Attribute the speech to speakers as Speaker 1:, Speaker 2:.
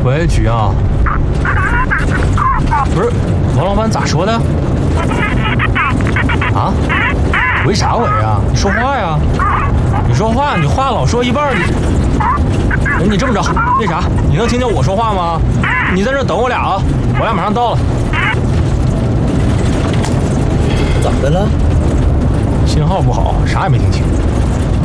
Speaker 1: 喂，局啊，不是，王老板咋说的？啊？喂啥喂啊？你说话呀！你说话，你话老说一半，你这么着，那啥，你能听见我说话吗？你在这等我俩啊，我俩马上到了。
Speaker 2: 咋的了？
Speaker 1: 信号不好，啥也没听清。